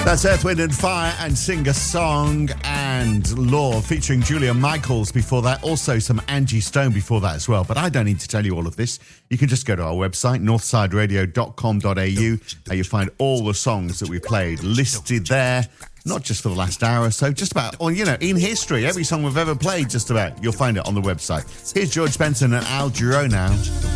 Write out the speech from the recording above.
That's Earth, Wind and Fire and Sing a Song and Law featuring Julia Michaels before that. Also some Angie Stone before that as well. But I don't need to tell you all of this. You can just go to our website, northsideradio.com.au, and you'll find all the songs that we played listed there. Not just for the last hour or so, just about, or, you know, in history, every song we've ever played, just about. You'll find it on the website. Here's George Benson and Al Jarreau now.